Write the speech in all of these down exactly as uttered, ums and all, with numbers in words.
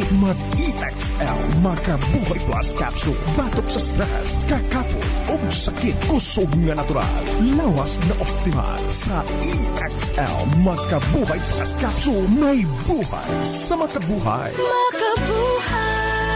Mag-E X L Makabuhay Plus Capsule. Batok sa stress, kakapon o sakit. Kusog nga natural. Lawas na optimal. Sa E X L Makabuhay Plus Capsule, may buhay sa makabuhay. Makabuhay!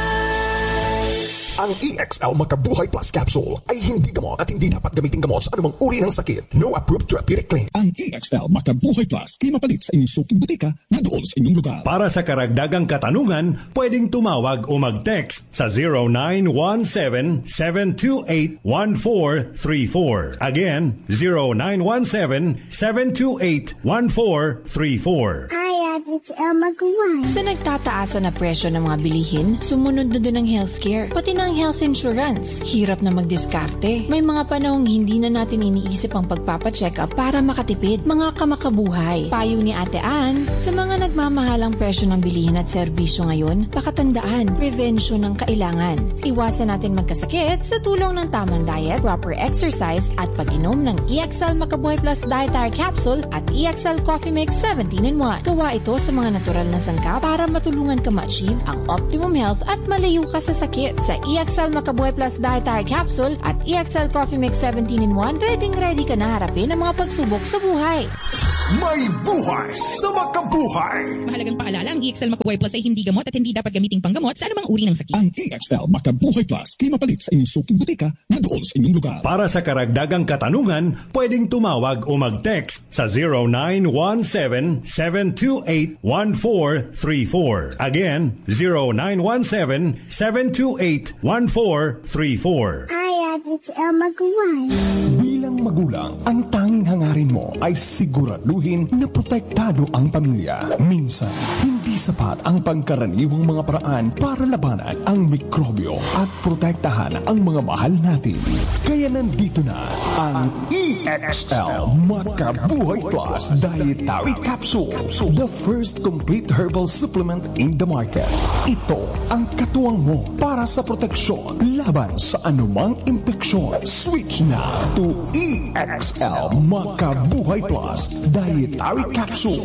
Ang E X L Makabuhay Plus Capsule ay hindi gamot at hindi dapat gamitin gamot sa anumang uri ng sakit. No approved therapeutic claim. Ang E X L Makabuhay Plus ay mapalit sa inyong suking butika na doon sa inyong lugar. Para sa karagdagang katanungan, pwedeng tumawag o mag-text sa zero nine one seven, seven two eight, one four three four. Again, zero nine one seven, seven two eight, one four three four. Hi, it's Elma Guay. Sa nagtataasan na presyo ng mga bilihin, sumunod na din ang healthcare, pati ng health insurance. Hirap na magdiskarte. May mga panahong hindi na natin iniisip ang pagpapacheck up para makatipid. Mga kamakabuhay. Payo ni Ate Ann, sa mga nagmamahalang presyo ng bilihin at serbisyo ngayon, pakatandaan, prevention ng kailangan. Iwasan natin magkasakit sa tulong ng tamang diet, proper exercise, at pag-inom ng E X L Makabuhay Plus Dietary Capsule at E X L Coffee Mix seventeen in one. Gawa ito sa mga natural na sangkap para matulungan ka ma-achieve ang optimum health at malayo ka sa sakit. Sa E X L Makabuhay Plus Dietary Capsule at E X L Coffee Mix seventeen in one, ready-ready ka na harapin ang mga pagsubok sa buhay. May buhay sa makabuhay! Mahalagang paalala, ang E X L Makabuhay Plus ay hindi gamot at hindi dapat gamiting panggamot sa anumang uri ng sakit. Ang E X L Makabuhay Plus ay mapalit sa inyong suking butika na doon sa inyong lugar. Para sa karagdagang katanungan, pwedeng tumawag o mag-text sa zero nine one seven, seven two eight, one four three four. Again, zero nine one seven, seven two eight, one four three four. Hi, it's Elma Guay. Bilang magulang, ang tanging hangarin mo ay siguraduhin na protektado ang pamilya. Minsan, hindi sapat ang pangkaraniwang mga paraan para labanan ang mikrobyo at protektahan ang mga mahal natin. Kaya nandito na ang E X L Makabuhay Plus Dietary Capsule, the first complete herbal supplement in the market. Ito ang katuwang mo para sa proteksyon laban sa anumang impeksyon. Switch na to E X L Makabuhay Plus Dietary Capsule.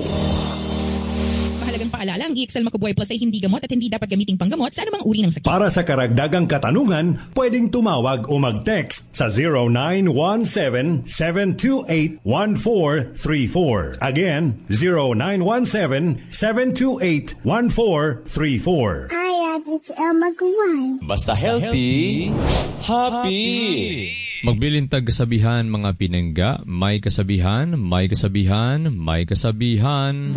Mahalagang paalala, ang E X L Makabuhay Plus ay hindi gamot at hindi dapat gamiting panggamot sa anumang uri ng sakit. Para sa karagdagang katanungan, pwedeng tumawag o mag-text sa zero nine one seven, seven two eight, one four three four. Again, zero nine one seven, seven two eight, one four three four. Hi, it's Elma Guay. Basta healthy, happy! Magbilintag kasabihan mga pinangga, may kasabihan, may kasabihan, may kasabihan.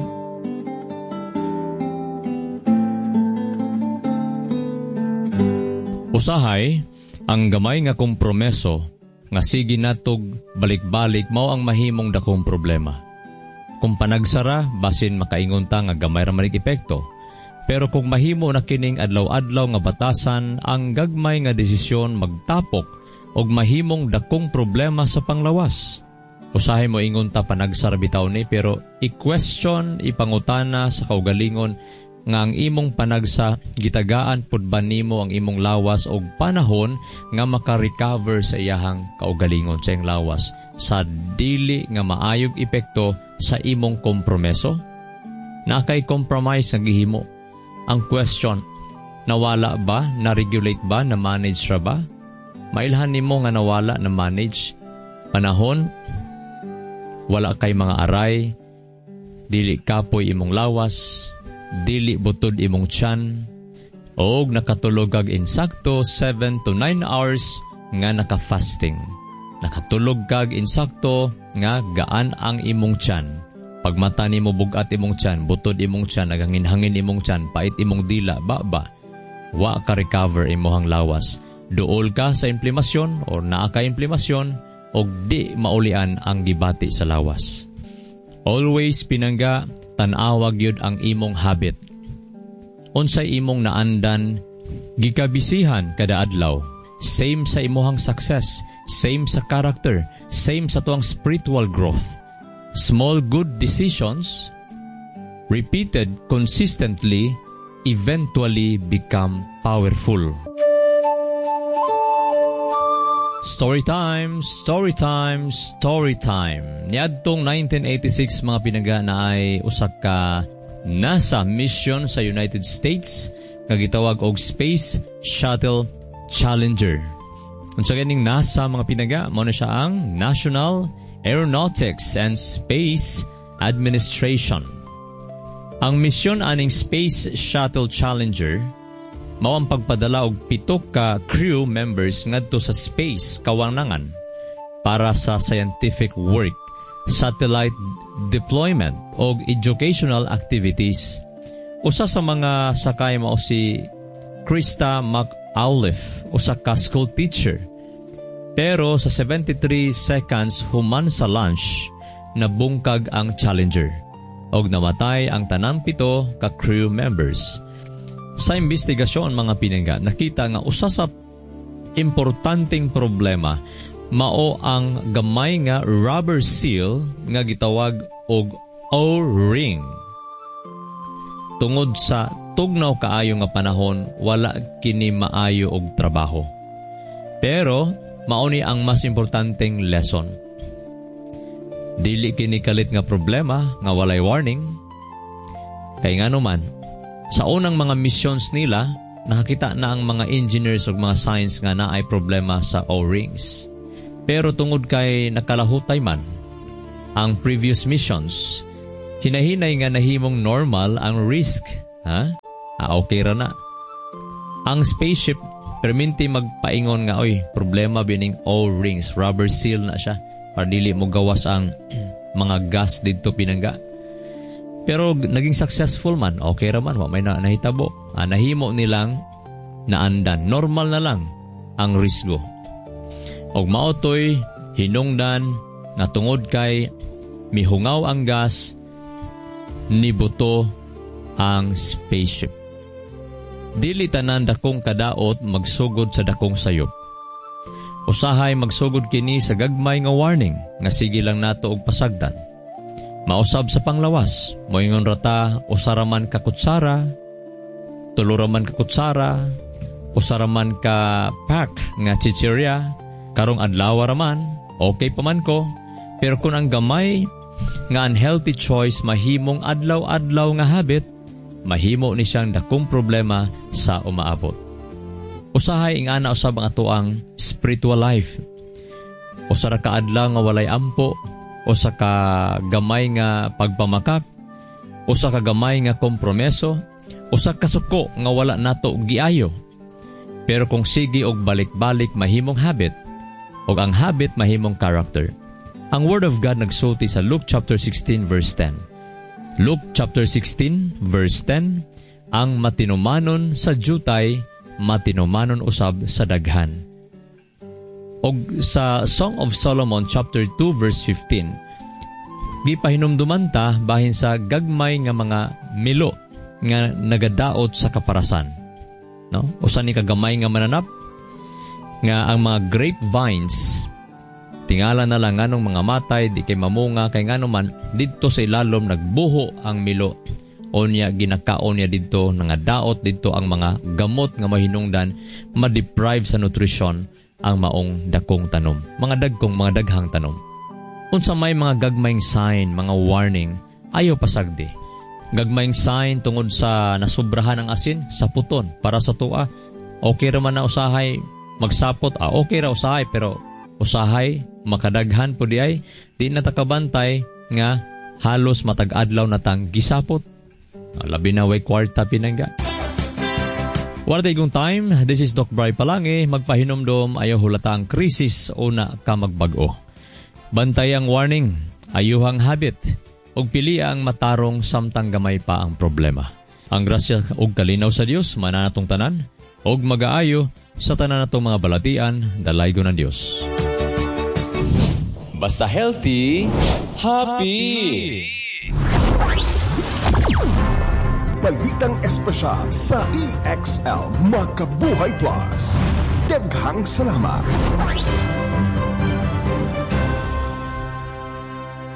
Usahay, ang gamay nga kompromeso, nga sige natog balik-balik mao ang mahimong dakong problema. Kung panagsara, basin makaingon ta nga gamay ra manig epekto. Pero kung mahimo na kining adlaw-adlaw nga batasan, ang gagmay nga desisyon magtapok og mahimong dakong problema sa panglawas. Usahay mo ingon ta panagsara bitaw ni, pero i-question, ipangutana sa kaugalingon nga ang imong panagsa gitagaan pud ba nimo ang imong lawas og panahon nga maka-recover sa iyahang kaugalingon sa iyang lawas sa dili nga maayog epekto sa imong kompromeso. Nakay compromise nga gihimo. Ang question, nawala ba, na-regulate ba, na-manage ra ba? Mailhan nimo nga nawala, na-manage panahon, wala kay mga aray, dili kapoy imong lawas, dili butod imong tiyan, og nakatulog kag insakto seven to nine hours nga naka-fasting. Nakatulog kag insakto nga gaan ang imong tiyan. Pagmata nimo bugat imong tiyan, butod imong tiyan, nagangin-hangin imong tiyan, pait imong dila, ba-ba, wa ka recover imuhang lawas. Duol ka sa implimasyon o naa ka implimasyon og di maulian ang gibati sa lawas. Always pinangga, tanawag yun ang imong habit. Unsay imong naandan, gikabisihan kada adlaw. Same sa imuhang success, same sa character, same sa tuang spiritual growth. Small good decisions, repeated consistently, eventually become powerful. Story time, story time, story time. Niadtong nineteen eighty-six mga pinangga na ay usak ka NASA mission sa United States nga gitawag og Space Shuttle Challenger. Unsa ganing NASA mga pinaga, mao na siya ang National Aeronautics and Space Administration. Ang misyon aning Space Shuttle Challenger mao ang pagpadala og pito ka crew members ngadto sa space kawanangan para sa scientific work, satellite deployment o educational activities. Usa sa mga sakay mao si Krista McAuliffe, usa ka school teacher. Pero sa seventy-three seconds human sa launch, nabungkag ang Challenger og namatay ang tanang pito ka crew members. Sa investigasyon mga pinangga, nakita nga usa sa importanteng problema mao ang gamay nga rubber seal nga gitawag og O-ring. Tungod sa tugnaw kaayo nga panahon, wala kini maayo og trabaho. Pero mao ni ang mas importanteng lesson. Dili kini kalit nga problema nga walay warning. Kay ngano man, sa unang mga missions nila, nakakita na ang mga engineers ug mga science nga naay problema sa O-rings. Pero tungod kay nakalahutay man ang previous missions, hinahinay nga nahimong normal ang risk. Ha? Ah, okay ra na. Ang spaceship perminti magpaingon nga, oy, problema bining O-rings, rubber seal na siya, para dili mo gawas ang mga gas dito pinangga. Pero naging successful man, okay ra man, wa may na, nahitabo. Ah, nahimo nilang naandan. Normal na lang ang risgo. Og maotoy hinungdan nga tungod kay mihungaw ang gas, nibuto ang spaceship. Dili tanan dakong kadaot magsugod sa dakong sayop. Usahay magsugod kini sa gagmay nga warning nga sige lang nato og pasagdan. Mausab sa panglawas, moingon rata usaraman ka kutsara, tuluraman ka kutsara, usaraman ka pack nga chichirya, karong adlaw raman, okay pa man ko. Pero kung ang gamay nga unhealthy choice mahimong adlaw-adlaw nga habit, mahimo ni siyang dakong problema sa umaabot. Usahay ing ana usab ang atoang spiritual life. Usa ra ka adlaw nga walay ampo, usa ka gamay nga pagpamakak, usa ka gamay nga kompromiso, usa ka suko nga wala nato giayo. Pero kung sige og balik-balik mahimong habit, og ang habit mahimong character. Ang Word of God nagsulti sa Luke chapter sixteen verse ten. Luke chapter sixteen verse ten, ang matinumanon sa jutay, matinumanon usab sa daghan. Og sa Song of Solomon chapter two verse fifteen, gipahinumduman ta bahin sa gagmay nga mga milo nga nagadaot sa kaparasan. No? Usa ni kagamay nga mananap nga ang mga grapevines tingala na lang nganong mga matay, di kay mamunga, kay ngano man, dito sa ilalom nagbuho ang milo. O niya, ginakaon niya dito, nangadaot dito ang mga gamot nga mahinungdan, ma-deprive sa nutrisyon ang maong dakong tanom. Mga dagkong, mga daghang tanom. Unsa may mga gagmayng sign, mga warning, ayaw pasagdi. Gagmayng sign tungod sa nasubrahan ang asin, saputon, para sa tua. Okay raman na usahay, magsapot, ah, okay ra usahay, pero usahay, makadaghan po di ay, di natakabantay nga halos matag-adlaw na tang gisapot. Labi na way kwarta pinangga. What a gong time, this is Doc Bry Palangi, magpahinomdom ayaw hulata ang krisis o na ka magbago. Bantay ang warning, ayuhang habit, ug pili ang matarong samtang gamay pa ang problema. Ang grasya ug kalinaw sa Dios mananatong tanan, ug magaayo sa tanan natong mga balatian, dalaygo ng Dios. Basta healthy, happy! Balitang espesyal sa E X L Makabuhay Plus. Daghang salamat!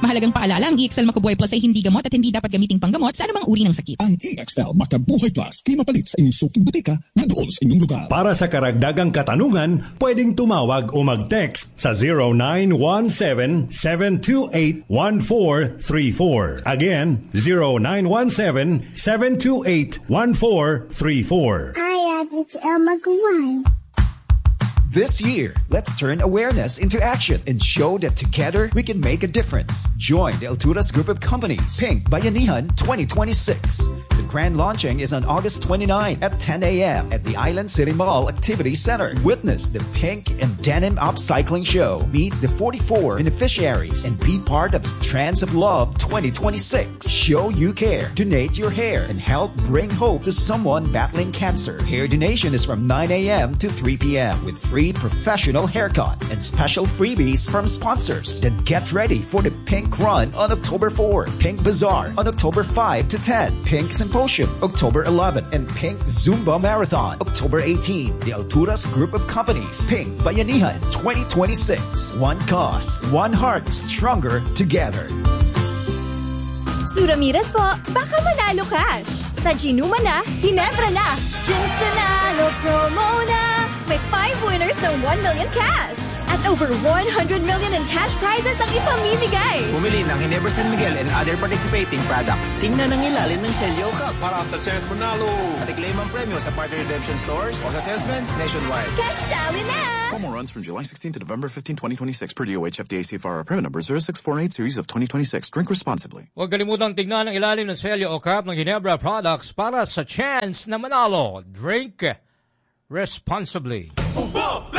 Mahalagang paalala, ang E X L Macabuhay Plus ay hindi gamot at hindi dapat gamiting panggamot sa anumang uri ng sakit. Ang E X L Macabuhay Plus kay mapalit sa inyong suking butika na doon sa inyong lugar. Para sa karagdagang katanungan, pwedeng tumawag o mag-text sa zero nine one seven, seven two eight, one four three four. Again, zero nine one seven, seven two eight, one four three four. I have it's El Maguire. This year, let's turn awareness into action and show that together we can make a difference. Join the Alturas Group of Companies, Pink Bayanihan twenty twenty-six. The grand launching is on August twenty-ninth at ten a.m. at the Island City Mall Activity Center. Witness the Pink and Denim Upcycling Show. Meet the forty-four beneficiaries and be part of Strands of Love twenty twenty-six. Show you care, donate your hair, and help bring hope to someone battling cancer. Hair donation is from nine a.m. to three p.m. with free professional haircut and special freebies from sponsors. Then get ready for the Pink Run on October fourth, Pink Bazaar on October fifth to tenth, Pink Symposium October eleventh, and Pink Zumba Marathon October eighteenth. The Alturas Group of Companies, Pink Bayanihan twenty twenty-six. One cause, one heart, stronger together. Su Ramirez po, baka manalo cash. Sa Ginuma na, Ginebra na. Gins Nanalo promo na. May five winners ng one million cash. At over one hundred million in cash prizes ang ipamimigay. Bumili ng Ginebra San Miguel and other participating products. Tingnan ang ilalim ng Celio Cup para sa Sales Manalo. At i-claim ang premyo sa partner redemption stores o sa salesman nationwide. Cashali na! Promo runs from July sixteenth to November fifteenth, twenty twenty-six per D O H F D A C F R. Permit number zero six four eight series of twenty twenty-six. Drink responsibly. Huwag kalimutang tignan ang ilalim ng Celio o Cup ng Ginebra products para sa chance na manalo. Drink responsibly.